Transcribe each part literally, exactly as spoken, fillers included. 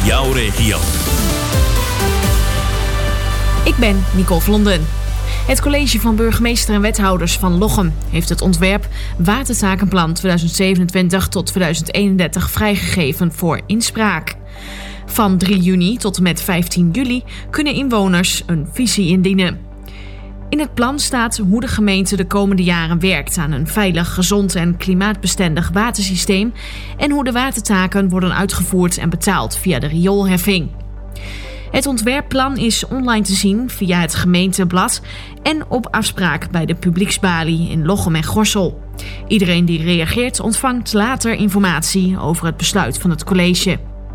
jouw regio. Ik ben Nicole Vlonden. Het college van burgemeester en wethouders van Lochem heeft het ontwerp Watertakenplan tweeduizend zevenentwintig tot tweeduizend eenendertig vrijgegeven voor inspraak. Van drie juni tot en met vijftien juli kunnen inwoners een visie indienen. In het plan staat hoe de gemeente de komende jaren werkt aan een veilig, gezond en klimaatbestendig watersysteem en hoe de watertaken worden uitgevoerd en betaald via de rioolheffing. Het ontwerpplan is online te zien via het gemeenteblad en op afspraak bij de publieksbalie in Lochem en Gorssel. Iedereen die reageert ontvangt later informatie over het besluit van het college.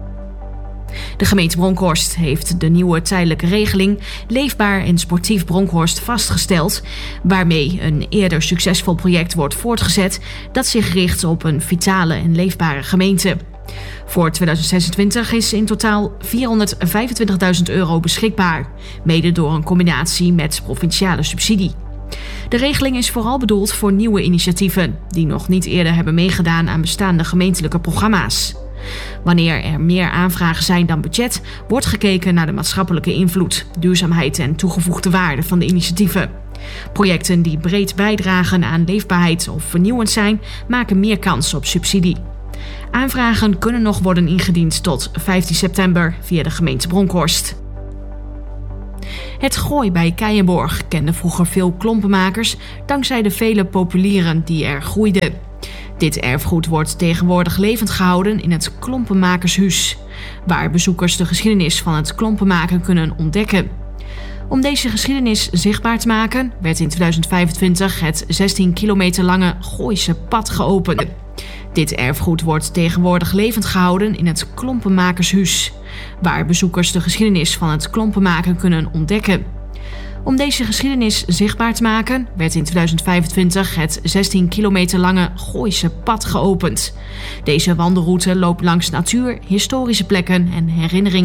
De gemeente Bronkhorst heeft de nieuwe tijdelijke regeling Leefbaar en Sportief Bronkhorst vastgesteld, waarmee een eerder succesvol project wordt voortgezet dat zich richt op een vitale en leefbare gemeente. Voor tweeduizend zesentwintig is in totaal vierhonderdvijfentwintigduizend euro beschikbaar, mede door een combinatie met provinciale subsidie. De regeling is vooral bedoeld voor nieuwe initiatieven die nog niet eerder hebben meegedaan aan bestaande gemeentelijke programma's. Wanneer er meer aanvragen zijn dan budget, wordt gekeken naar de maatschappelijke invloed, duurzaamheid en toegevoegde waarde van de initiatieven. Projecten die breed bijdragen aan leefbaarheid of vernieuwend zijn, maken meer kans op subsidie. Aanvragen kunnen nog worden ingediend tot vijftien september via de gemeente Bronkhorst. Het Gooi bij Keijenborg kende vroeger veel klompenmakers dankzij de vele populieren die er groeiden. Dit erfgoed wordt tegenwoordig levend gehouden in het Klompenmakershuis, waar bezoekers de geschiedenis van het klompenmaken kunnen ontdekken. Om deze geschiedenis zichtbaar te maken werd in tweeduizend vijfentwintig het zestien kilometer lange Gooise pad geopend. Dit erfgoed wordt tegenwoordig levend gehouden in het Klompenmakershuis, waar bezoekers de geschiedenis van het klompenmaken kunnen ontdekken. Om deze geschiedenis zichtbaar te maken werd in tweeduizend vijfentwintig het zestien kilometer lange Gooise pad geopend. Deze wandelroute loopt langs natuur, historische plekken en herinneringen